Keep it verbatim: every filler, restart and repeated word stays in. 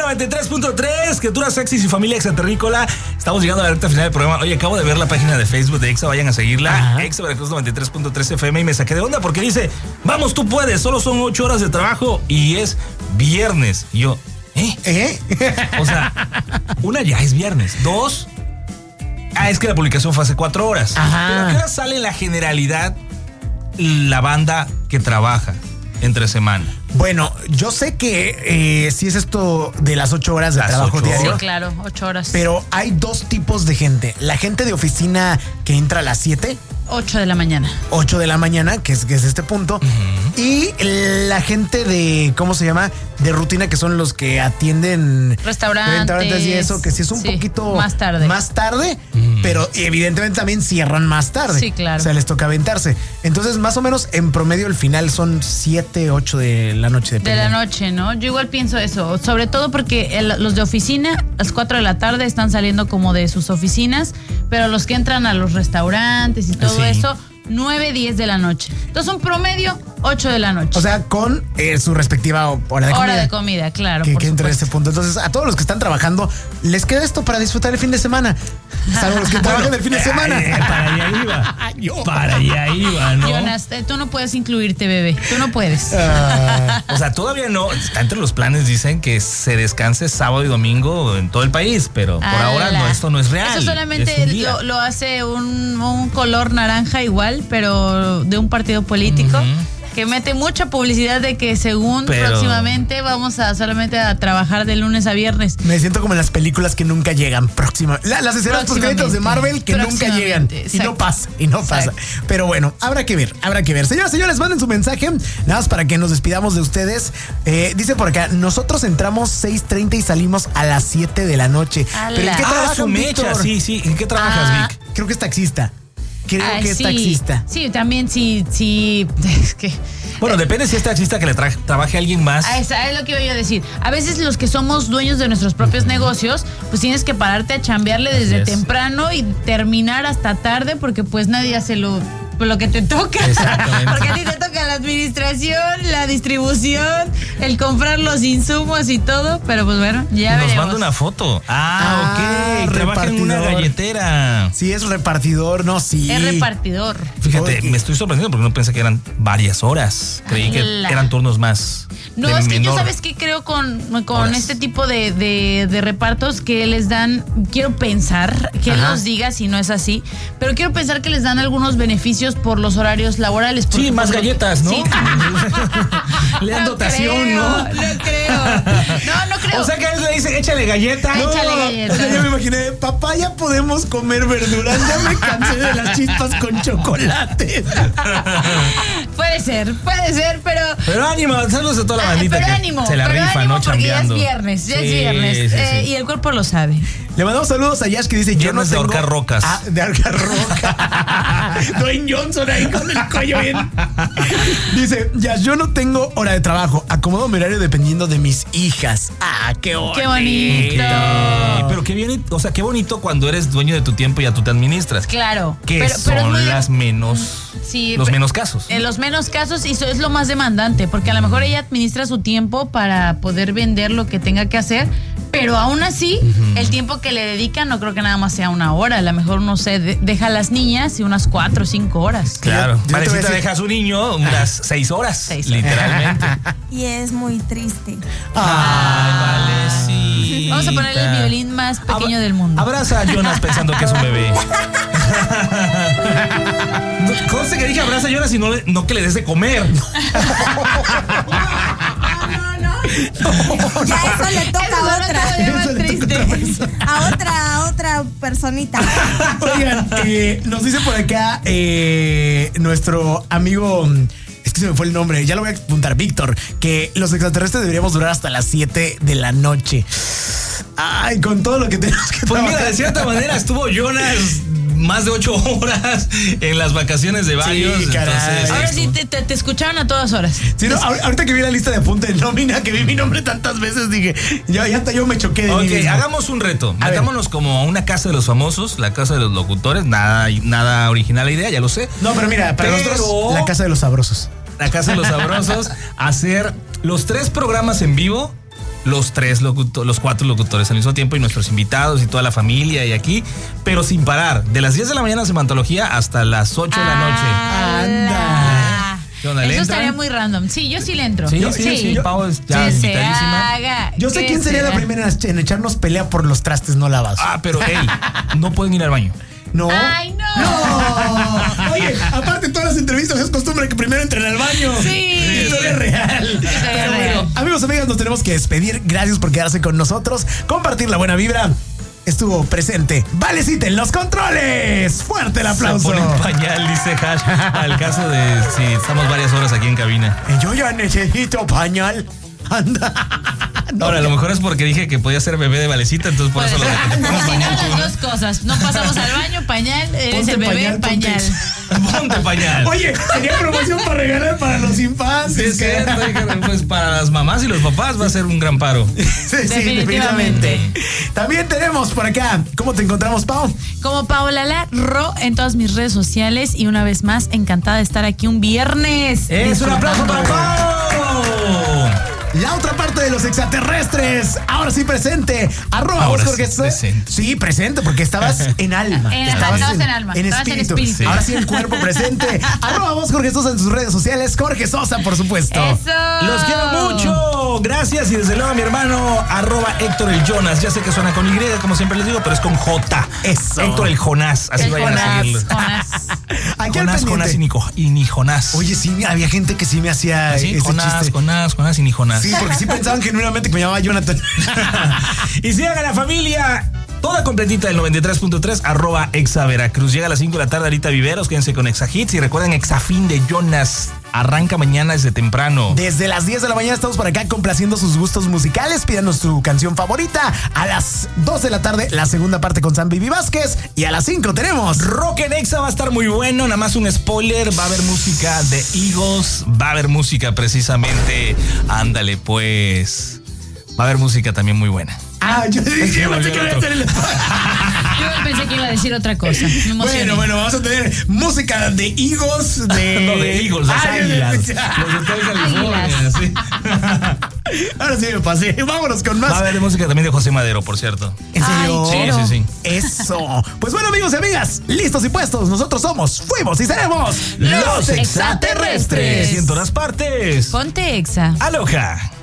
noventa y tres punto tres, criaturas sexys y familia extraterrícola. Estamos llegando a la recta final del programa. Oye, acabo de ver la página de Facebook de Exa, vayan a seguirla. Ajá. Exa Veracruz noventa y tres punto tres F M y me saqué de onda porque dice, vamos, tú puedes, solo son ocho horas de trabajo y es viernes. Y yo, ¿eh? ¿Eh? O sea, una, ya es viernes. Dos, ah, es que la publicación fue hace cuatro horas. Ajá. Pero ¿a qué hora sale en la generalidad la banda que trabaja entre semana? Bueno, yo sé que eh, sí es esto de las ocho horas de las trabajo diario. Sí, claro, ocho horas. Pero hay dos tipos de gente. La gente de oficina que entra a las siete. ocho de la mañana. ocho de la mañana, que es, que es este punto. Uh-huh. Y la gente de, ¿cómo se llama? De rutina, que son los que atienden restaurantes, restaurantes y eso, que sí es un sí, poquito más tarde. Más tarde, uh-huh. Pero evidentemente también cierran más tarde. Sí, claro. O sea, les toca aventarse. Entonces, más o menos, en promedio, el final son siete, ocho de la noche. De la noche, ¿no? Yo igual pienso eso. Sobre todo porque el, los de oficina, a las cuatro de la tarde, están saliendo como de sus oficinas, pero los que entran a los restaurantes y todo sí. Eso, nueve, diez de la noche. Entonces, un promedio, ocho de la noche. O sea, con eh, su respectiva hora de comida. Hora de comida, claro. Que, por que entre este punto. Entonces, a todos los que están trabajando, les queda esto para disfrutar el fin de semana. Salvo los que trabajan el fin de semana. Eh, para allá iba. Yo. Para allá iba, ¿no? Jonas, tú no puedes incluirte, bebé. Tú no puedes. Uh, o sea, todavía no. Está entre los planes, dicen que se descanse sábado y domingo en todo el país, pero por Ala. ahora no, esto no es real. Eso solamente lo, lo hace un, un color naranja igual, pero de un partido político. Uh-huh. Que mete mucha publicidad de que según pero... próximamente vamos a solamente a trabajar de lunes a viernes. Me siento como en las películas que nunca llegan. Próxima, la, las escenas post-créditos de Marvel que nunca llegan. Exacto. Y no pasa, y no pasa. Exacto. Pero bueno, habrá que ver, habrá que ver. Señoras, señores, manden su mensaje. Nada más para que nos despidamos de ustedes. Eh, dice por acá, nosotros entramos seis treinta y salimos a las siete de la noche. Ala. ¿Pero en qué ah, trabajas, Víctor? Sí, sí. ¿En qué trabajas, ah. Vic? Creo que es taxista. Creo Ay, que es sí, taxista. Sí, también sí, sí. Es que. Bueno, eh, depende si es taxista que le tra- trabaje a alguien más. Ah, esa es lo que iba yo a decir. A veces los que somos dueños de nuestros propios uh-huh. negocios, pues tienes que pararte a chambearle desde yes. temprano y terminar hasta tarde porque pues nadie hace lo, lo que te toca. Exactamente. Porque a ti te toca la administración, la distribución, el comprar los insumos y todo, pero pues bueno, ya Nos veremos. manda una foto. Ah, ah ok. Trabaja en una galletera. Sí, es repartidor, no, sí. Es repartidor. Fíjate, okay. Me estoy sorprendiendo porque no pensé que eran varias horas. Creí que la... eran turnos más. No, es que yo sabes que creo con, con este tipo de, de, de repartos que les dan, quiero pensar, que él nos diga si no es así, pero quiero pensar que les dan algunos beneficios por los horarios laborales. Sí, más galletas, ¿no? Sí. Le dan no dotación, creo, ¿no? No creo. No, no creo. O sea que a él le dicen, échale galleta. No, échale galleta. O sea, yo me imaginé, papá, ya podemos comer verduras, ya me cansé de las chispas con chocolate. Puede ser, puede ser, pero... Pero ánimo, saludos a toda la ah, bandita pero que ánimo, se la pero rifa, ánimo ¿no? Porque Chambeando. ya es viernes, ya sí, es viernes. Sí, sí, eh, sí. Y el cuerpo lo sabe. Le mandamos saludos a Yash que dice, yo no tengo... de ahorcar rocas. Ah, de ahorcar rocas. Dwayne Johnson ahí con el cuello bien. Dice, Yash, yo no tengo hora de trabajo. Acomodo mi horario dependiendo de mis hijas. Ah, qué bonito. Qué bonito. Okay. Pero qué bien, o sea, qué bonito cuando eres dueño de tu tiempo y ya tú te administras. Claro. Que pero, son pero muy... las menos... Sí, los menos casos. En los menos casos, y eso es lo más demandante, porque a lo mejor ella administra su tiempo para poder vender lo que tenga que hacer, pero aún así, uh-huh. el tiempo que le dedican no creo que nada más sea una hora. A lo mejor, no sé, de, deja a las niñas y unas cuatro o cinco horas. Claro. Valecita deja a su niño unas seis horas, seis horas. Literalmente. Y es muy triste. Ay, Valecita. Vamos a ponerle el violín más pequeño Ab- del mundo. Abraza a Jonas pensando que es un bebé. Conste que dije abraza a Jonas y no, no que le des de comer. No, no, no. Ya eso le toca eso a otra. Eso le toca a, otra a otra, a otra personita. Oigan, eh, nos dice por acá eh, nuestro amigo... Es que se me fue el nombre, ya lo voy a apuntar, Víctor, que los extraterrestres deberíamos durar hasta las siete de la noche. Ay, con todo lo que tenemos que Pues trabajar. mira, de cierta manera estuvo Jonas más de ocho horas en las vacaciones de varios. Sí, caray. Entonces, ahora sí, te, te, te escucharon a todas horas. Sí, no, ahorita que vi la lista de apunte de nómina, que vi mi nombre tantas veces, dije, ya, ya hasta yo me choqué de Ok, mí mismo. hagamos un reto. A Metámonos ver. como a una casa de los famosos, la casa de los locutores. Nada, nada original la idea, ya lo sé. No, pero mira, para Pero- nosotros, la casa de los sabrosos. La casa de los sabrosos, hacer los tres programas en vivo, los tres locutores, los cuatro locutores al mismo tiempo y nuestros invitados y toda la familia y aquí, pero sin parar. De las diez de la mañana Semantología hasta las ocho de la noche. Anda. ¿Qué onda, Eso estaría muy random. Sí, yo sí le entro. Sí, sí, sí. sí. Pau es ya invitadísima. Haga, yo sé quién sería la primera en echarnos pelea por los trastes no lavados. Ah, pero hey, no pueden ir al baño. No. ¡Ay, no! No. Oye, aparte en todas las entrevistas es costumbre que primero entren al baño. Sí. Historia real. Pero bueno, amigos, amigas, nos tenemos que despedir. Gracias por quedarse con nosotros, compartir la buena vibra. Estuvo presente Valecita en los controles. Fuerte el aplauso. Se pone pañal, dice Hash, al caso de si estamos varias horas aquí en cabina. Yo ya necesito pañal. Anda. No, ahora, a lo mejor es porque dije que podía ser bebé de Valecita, entonces por pues, eso lo que te pones pañal. Las dos cosas. No pasamos al baño, pañal, eres Ponte el bebé, pañal. pañal. Ponte pañal. Oye, sería promoción para regalar para los infantes. Sí, es cierto, pues para las mamás y los papás va a ser un gran paro. Sí, sí, definitivamente. También tenemos por acá, ¿cómo te encontramos, Pau? Como Paola Ro en todas mis redes sociales y una vez más, encantada de estar aquí un viernes. Es un aplauso para Pau. La otra parte de los extraterrestres, ahora sí presente. Arroba vos, Jorge. Sí, presente, porque estabas en alma. En, estabas, estabas en, en alma. En espíritu. En espíritu. Sí. Ahora sí en cuerpo presente. Arroba vos, Jorge Sosa en sus redes sociales. Jorge Sosa, por supuesto. Eso. Los quiero mucho. Gracias. Y desde luego a mi hermano, arroba Héctor el Jonas. Ya sé que suena con Y, como siempre les digo, pero es con J. Eso. Héctor el Jonás. Así el vayan Jonás, a seguirlo. Jonás. Aquí Jonás, Jonás y ni, y ni Jonás. Oye, sí, había gente que sí me hacía ¿Ah, sí? ese Jonás, chiste. Jonás, Jonás y ni Jonás. Sí, porque sí pensaban genuinamente que me llamaba Jonathan. Y sigan a la familia toda completita del noventa y tres punto tres, arroba Exa Veracruz. Llega a las cinco de la tarde ahorita Viveros, quédense con Exa Hits y recuerden Exafín de Jonas. Arranca mañana desde temprano. Desde las diez de la mañana estamos por acá complaciendo sus gustos musicales. Pídanos su canción favorita. A las dos de la tarde, la segunda parte con Sam Vivi Vázquez. Y a las cinco tenemos Rock en Exa, va a estar muy bueno. Nada más un spoiler. Va a haber música de Eagles. Va a haber música precisamente. Ándale, pues. Va a haber música también muy buena. Ah, yo dije, yo pensé que iba a hacer el... Yo pensé que iba a decir otra cosa. Me emocioné. Bueno, bueno, vamos a tener música de Eagles, de... No, de Eagles, las águilas. Los de California, sí. Ahora sí me pasé. Vámonos con más. Va a haber música también de José Madero, por cierto. ¿En serio? Ay, sí, sí, sí. Eso. Pues bueno, amigos y amigas, listos y puestos. Nosotros somos, fuimos y seremos los extraterrestres. Y en todas partes. Ponte Exa. Aloha.